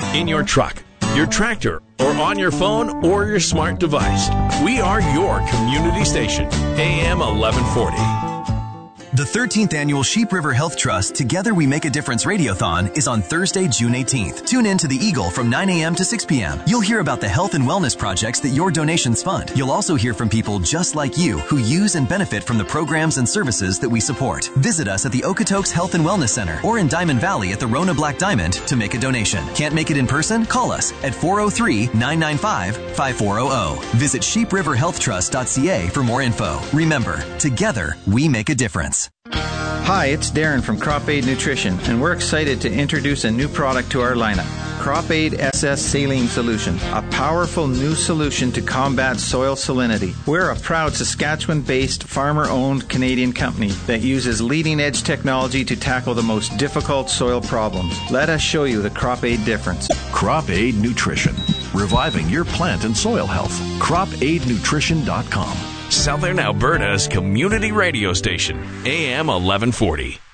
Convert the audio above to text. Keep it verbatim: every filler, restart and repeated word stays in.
in your truck, your tractor, or on your phone or your smart device. We are your community station, A M eleven forty. The thirteenth Annual Sheep River Health Trust Together We Make a Difference Radiothon is on Thursday, June eighteenth. Tune in to the Eagle from nine a.m. to six p.m. You'll hear about the health and wellness projects that your donations fund. You'll also hear from people just like you who use and benefit from the programs and services that we support. Visit us at the Okotoks Health and Wellness Center or in Diamond Valley at the Rona Black Diamond to make a donation. Can't make it in person? Call us at four oh three, nine nine five, five four hundred. Visit sheep river health trust dot c a for more info. Remember, together we make a difference. Hi, it's Darren from Crop Aid Nutrition, and we're excited to introduce a new product to our lineup. Crop Aid S S Saline Solution, a powerful new solution to combat soil salinity. We're a proud Saskatchewan-based, farmer-owned Canadian company that uses leading-edge technology to tackle the most difficult soil problems. Let us show you the Crop Aid difference. Crop Aid Nutrition, reviving your plant and soil health. crop aid nutrition dot com. Southern Alberta's community radio station, A M eleven forty.